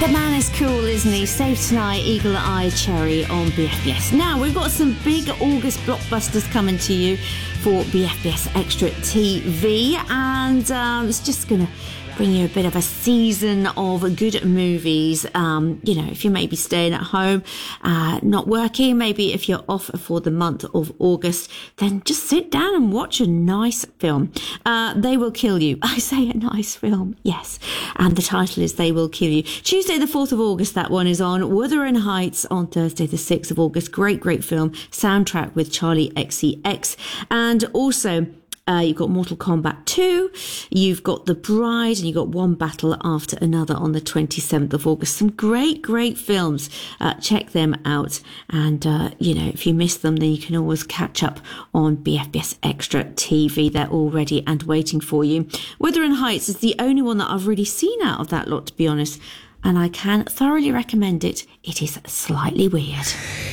The man is cool, isn't he? Save Tonight, Eagle Eye Cherry on BFBS. Now, we've got some big August blockbusters coming to you for BFBS Extra TV, and it's just going to bring you a bit of a season of good movies. If you may be staying at home, not working, maybe if you're off for the month of August, then just sit down and watch a nice film. They Will Kill You. I say a nice film, yes. And the title is They Will Kill You. Tuesday the 4th of August, that one is on. Wuthering Heights on Thursday the 6th of August. Great film. Soundtrack with Charlie XCX. And also, you've got Mortal Kombat 2, you've got The Bride, and you've got One Battle After Another on the 27th of August. Some great films. Check them out. And, if you miss them, then you can always catch up on BFBS Extra TV. They're all ready and waiting for you. Wuthering Heights is the only one that I've really seen out of that lot, to be honest. And I can thoroughly recommend it. It is slightly weird.